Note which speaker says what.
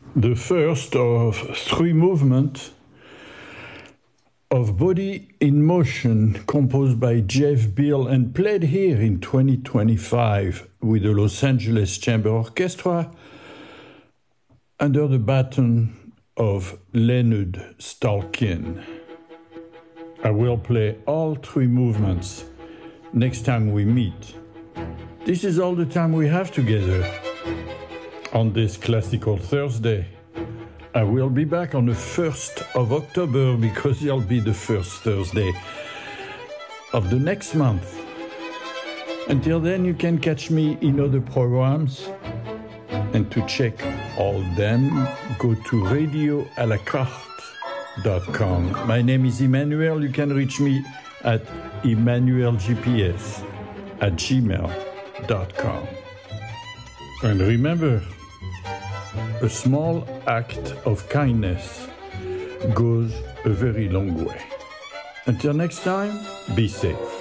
Speaker 1: the first of 3 movements of Body in Motion, composed by Jeff Beal and played here in 2025 with the Los Angeles Chamber Orchestra under the baton of Leonard Stalkin. I will play all 3 movements next time we meet. This is all the time we have together on this Classical Thursday. I will be back on the 1st of October because it'll be the first Thursday of the next month. Until then, you can catch me in other programs, and to check all them, go to radioalacarte.com. My name is Emmanuel. You can reach me at emmanuelgps@gmail.com. And remember, a small act of kindness goes a very long way. Until next time, be safe.